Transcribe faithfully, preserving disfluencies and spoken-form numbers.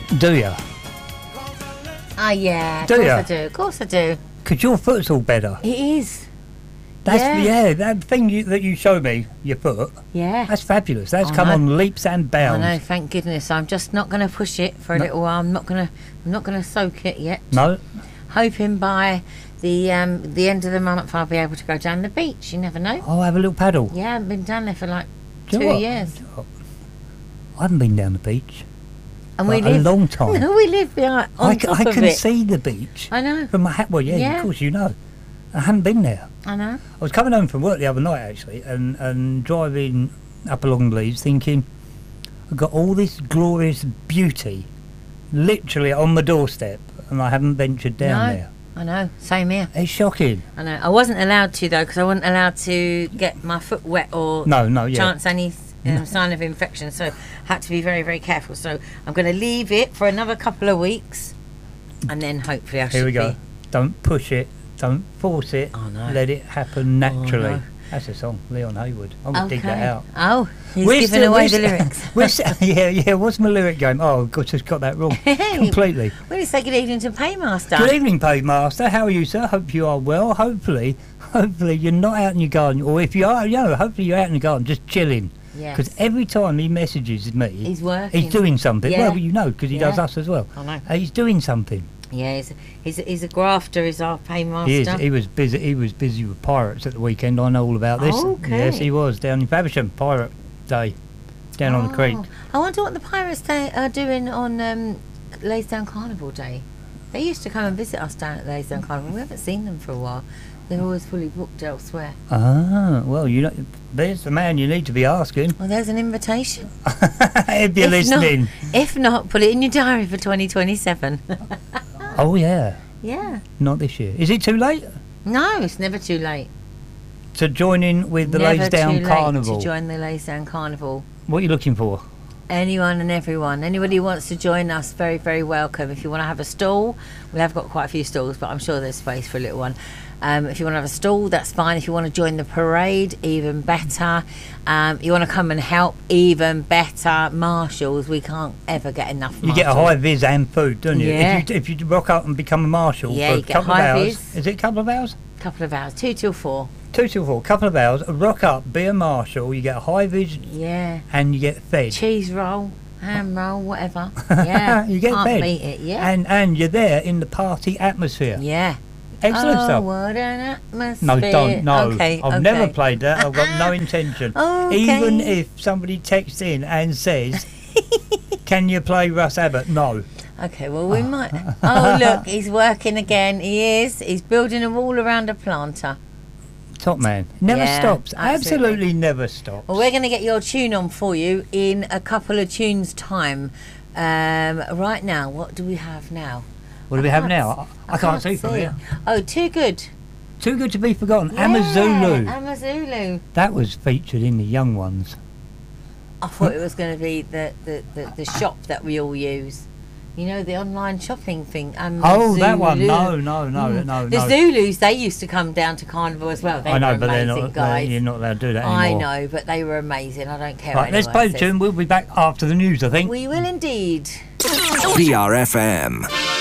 Do you? Oh, yeah. Do of course ya? I do. Of course I do. Because your foot's all better. It is. That's Yeah. yeah. That thing you, that you showed me, your foot. Yeah. That's fabulous. That's I come know. on leaps and I bounds. know, thank goodness. I'm just not going to push it for a No. little while. I'm not going to I'm not going to soak it yet. No. Hoping by the um, the end of the month I'll be able to go down the beach. You never know. I'll have a little paddle. Yeah, I haven't been down there for like Do you two know what? years. Do you know what? I haven't been down the beach. And for we a live long time. No, we live behind, on I, c- top I of can it. see the beach I know. from my hat. Well, yeah, Yeah. of course you know. I haven't been there. I know. I was coming home from work the other night actually, and, and driving up along Leeds, thinking I've got all this glorious beauty, literally on my doorstep, and I haven't ventured down No. there. I know. Same here. It's shocking. I know. I wasn't allowed to though because I wasn't allowed to get my foot wet or No, no, yeah. chance any um, sign of infection. So had to be very, very careful. So I'm going to leave it for another couple of weeks, and then hopefully I Here should we go. be. Don't push it. Don't force it. Oh, no. Let it happen naturally. no. That's a song, Leon Haywood. I'm gonna dig that Okay. out. Oh, he's We're giving still- away we're the st- lyrics. we're st- yeah, yeah. What's my lyric going? Oh, God, just got that wrong completely. We're going to say good evening to Paymaster. Good evening, Paymaster. How are you, sir? Hope you are well. Hopefully, hopefully you're not out in your garden, or if you are, you know, hopefully you're out in the garden just chilling. Yes. Because every time he messages me, He's working. he's doing something. Yeah. Well, you know, because he does Yeah. us as well. I know. Uh, he's doing something. Yeah, he's, he's, he's a grafter, is our Paymaster. He is. He was busy. He was busy with pirates at the weekend. I know all about this. Okay. Yes, he was down in Faversham, Pirate Day, down on the creek. Oh, I wonder what the pirates they are doing on um, Laysdown Carnival Day. They used to come and visit us down at Laysdown Carnival. We haven't seen them for a while. They're always fully booked elsewhere. Ah, well, you know, there's the man you need to be asking. Well, there's an invitation. If you're If not- listening. If not, put it in your diary for twenty twenty-seven. Oh yeah, Yeah. not this year. Is it too late No, it's never too late. to join in with the never Laysdown too late Carnival? to join the Laysdown Carnival. What are you looking for? Anyone and everyone. Anybody who wants to join us, very, very welcome. If you want to have a stall, we have got quite a few stalls, but I'm sure there's space for a little one. Um, if you want to have a stall, that's fine. If you want to join the parade, even better. Um, you want to come and help, even better. Marshals, we can't ever get enough You marshals. get a high vis and food, don't you? Yeah. If you if you rock up and become a marshal Yeah, for you a get couple of high hours, vis. is it a couple of hours? Couple of hours, two till four. Two till four, couple of hours. Rock up, be a marshal. You get a high vis Yeah. and you get fed. Cheese roll, ham roll, whatever. Yeah. You get can't fed. beat it. Yeah. And and you're there in the party atmosphere. yeah. Excellent oh, stuff. what an atmosphere. No, don't. No, Okay, I've okay. never played that. I've got no intention. Okay. Even if somebody texts in and says, "Can you play Russ Abbott?" No. Okay, well, we might. Oh, look, he's working again. He is. He's building a wall around a planter. Top man. Never Yeah, stops. absolutely. Absolutely never stops. Well, we're going to get your tune on for you in a couple of tunes' time. Um, right now, what do we have now? What do we I have can't now? s- I, I can't see from here. Oh, Too Good. Too good to be forgotten. Yeah, Amazulu. Amazulu. That was featured in the Young Ones. I thought it was going to be the, the, the, the shop that we all use. You know, the online shopping thing. Um, Oh, that one. Zulu. No, no, no, Mm. no, The no. Zulus, they used to come down to Carnival as well. They I know, were but they're amazing not. guys. They're, you're not allowed to do that I anymore. know, but they were amazing. I don't care. Right, what let's anyone play the says. tune. We'll be back after the news, I think. We will indeed. B R F M.